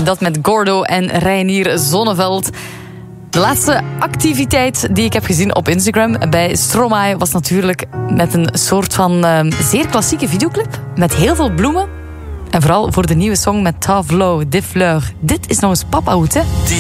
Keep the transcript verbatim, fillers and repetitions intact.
dat met Gordo en Reinier Zonneveld. De laatste activiteit die ik heb gezien op Instagram bij Stromae was natuurlijk met een soort van uh, zeer klassieke videoclip. Met heel veel bloemen. En vooral voor de nieuwe song met Tave Lo, Des Fleurs. Dit is nog eens papahoed, hè?